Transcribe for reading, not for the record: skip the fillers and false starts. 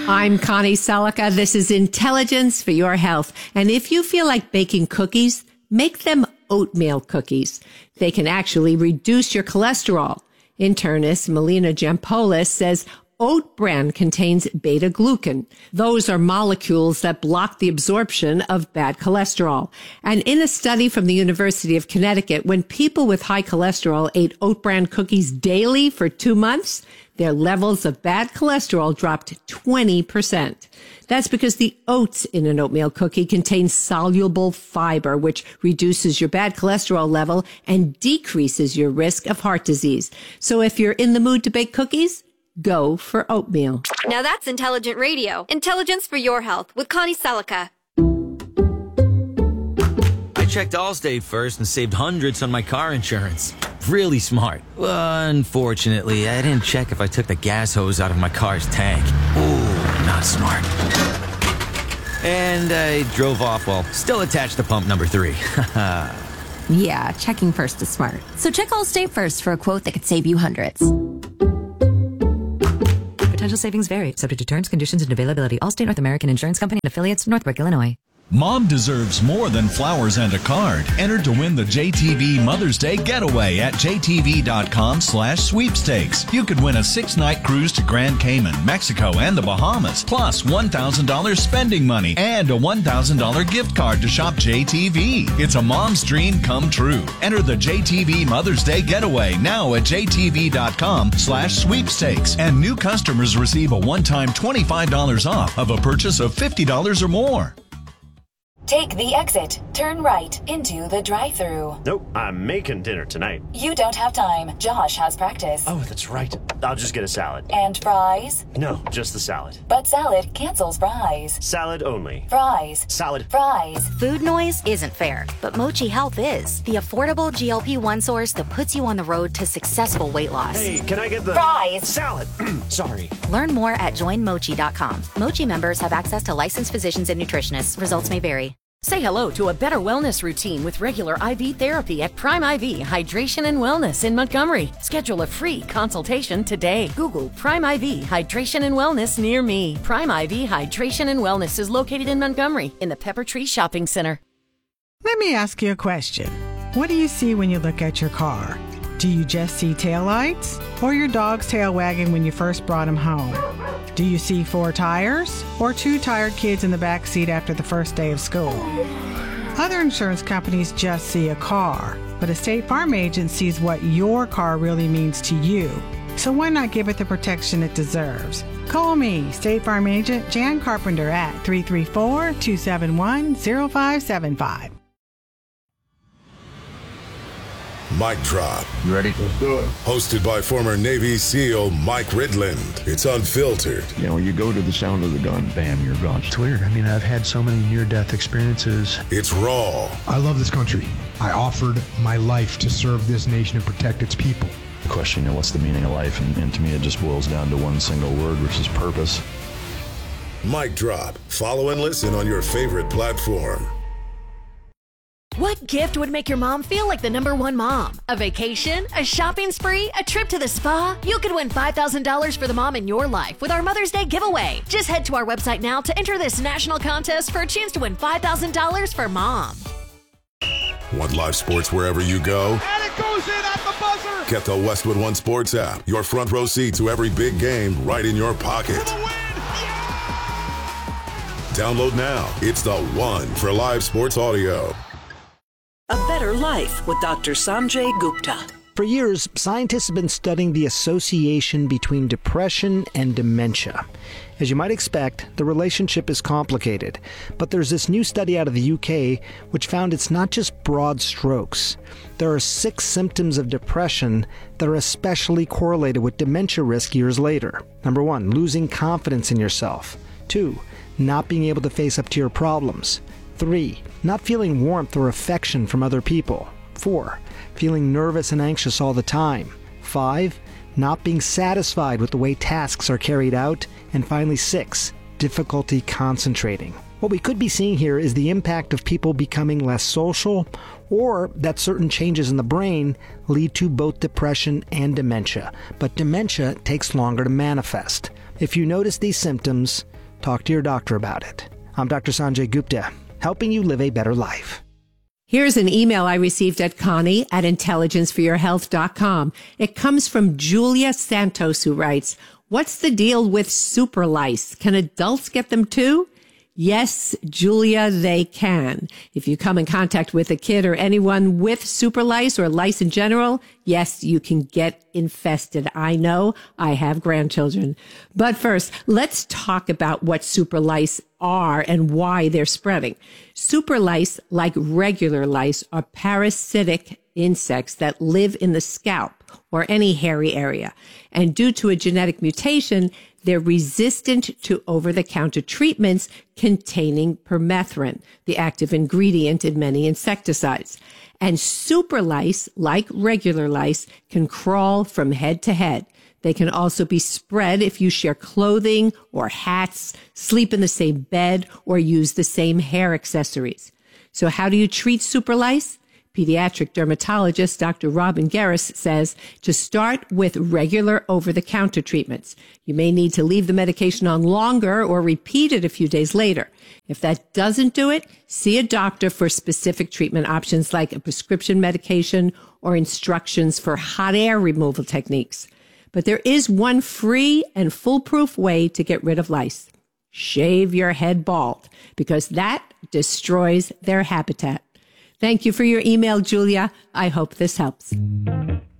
I'm Connie Selica. This is Intelligence for Your Health. And if you feel like baking cookies, make them oatmeal cookies. They can actually reduce your cholesterol. Internist Melina Jampolis says oat bran contains beta-glucan. Those are molecules that block the absorption of bad cholesterol. And in a study from the University of Connecticut, when people with high cholesterol ate oat bran cookies daily for 2 months, their levels of bad cholesterol dropped 20%. That's because the oats in an oatmeal cookie contain soluble fiber, which reduces your bad cholesterol level and decreases your risk of heart disease. So if you're in the mood to bake cookies, go for oatmeal. Now that's intelligent radio. Intelligence for your health with Connie Selica. I checked Allstate first and saved hundreds on my car insurance. Really smart. Unfortunately, I didn't check if I took the gas hose out of my car's tank. Ooh, not smart. And I drove off while still attached to pump number 3. Yeah, checking first is smart. So check Allstate first for a quote that could save you hundreds. Potential savings vary, subject to terms, conditions, and availability. Allstate North American Insurance Company and affiliates, Northbrook, Illinois. Mom deserves more than flowers and a card. Enter to win the JTV Mother's Day Getaway at jtv.com/sweepstakes. You could win a 6-night cruise to Grand Cayman, Mexico, and the Bahamas, plus $1,000 spending money and a $1,000 gift card to shop JTV. It's a mom's dream come true. Enter the JTV Mother's Day Getaway now at jtv.com/sweepstakes. And new customers receive a one-time $25 off of a purchase of $50 or more. Take the exit. Turn right into the drive-thru. Nope, I'm making dinner tonight. You don't have time. Josh has practice. Oh, that's right. I'll just get a salad. And fries? No, just the salad. But salad cancels fries. Salad only. Fries. Salad. Fries. Food noise isn't fair, but Mochi Health is. The affordable GLP-1 source that puts you on the road to successful weight loss. Hey, can I get the... Fries. Salad. Sorry. Learn more at joinmochi.com. Mochi members have access to licensed physicians and nutritionists. Results may vary. Say hello to a better wellness routine with regular IV therapy at Prime IV Hydration and Wellness in Montgomery. Schedule a free consultation today. Google Prime IV Hydration and Wellness near me. Prime IV Hydration and Wellness is located in Montgomery in the Pepper Tree Shopping Center. Let me ask you a question. What do you see when you look at your car? Do you just see taillights or your dog's tail wagging when you first brought him home? Do you see 4 tires or 2 tired kids in the back seat after the first day of school? Other insurance companies just see a car, but a State Farm agent sees what your car really means to you. So why not give it the protection it deserves? Call me, State Farm agent Jan Carpenter at 334-271-0575. Mic Drop. You ready? Let's do it. Hosted by former Navy SEAL Mike Ridland. It's unfiltered. You know, you go to the sound of the gun, bam, you're gone. It's weird. I mean, I've had so many near-death experiences. It's raw. I love this country. I offered my life to serve this nation and protect its people. The question, what's the meaning of life? And to me, it just boils down to one single word, which is purpose. Mic Drop. Follow and listen on your favorite platform. What gift would make your mom feel like the #1 mom? A vacation? A shopping spree? A trip to the spa? You could win $5,000 for the mom in your life with our Mother's Day giveaway. Just head to our website now to enter this national contest for a chance to win $5,000 for mom. Want live sports wherever you go? And it goes in at the buzzer! Get the Westwood One Sports app. Your front row seat to every big game right in your pocket. Download now. It's the one for live sports audio. A Better Life with Dr. Sanjay Gupta. For years, scientists have been studying the association between depression and dementia. As you might expect, the relationship is complicated, but there's this new study out of the UK which found it's not just broad strokes. There are 6 symptoms of depression that are especially correlated with dementia risk years later. Number 1, losing confidence in yourself. 2, not being able to face up to your problems. 3, not feeling warmth or affection from other people. 4, feeling nervous and anxious all the time. 5, not being satisfied with the way tasks are carried out. And finally 6, difficulty concentrating. What we could be seeing here is the impact of people becoming less social, or that certain changes in the brain lead to both depression and dementia. But dementia takes longer to manifest. If you notice these symptoms, talk to your doctor about it. I'm Dr. Sanjay Gupta, helping you live a better life. Here's an email I received at Connie at intelligenceforyourhealth.com. It comes from Julia Santos, who writes, "What's the deal with super lice? Can adults get them too?" Yes, Julia, they can. If you come in contact with a kid or anyone with super lice or lice in general, yes, you can get infested. I know, I have grandchildren. But first, let's talk about what super lice are and why they're spreading. Super lice, like regular lice, are parasitic insects that live in the scalp or any hairy area. And due to a genetic mutation, they're resistant to over-the-counter treatments containing permethrin, the active ingredient in many insecticides. And super lice, like regular lice, can crawl from head to head. They can also be spread if you share clothing or hats, sleep in the same bed, or use the same hair accessories. So how do you treat super lice? Pediatric dermatologist Dr. Robin Garris says to start with regular over-the-counter treatments. You may need to leave the medication on longer or repeat it a few days later. If that doesn't do it, see a doctor for specific treatment options like a prescription medication or instructions for hot air removal techniques. But there is one free and foolproof way to get rid of lice. Shave your head bald, because that destroys their habitat. Thank you for your email, Julia. I hope this helps.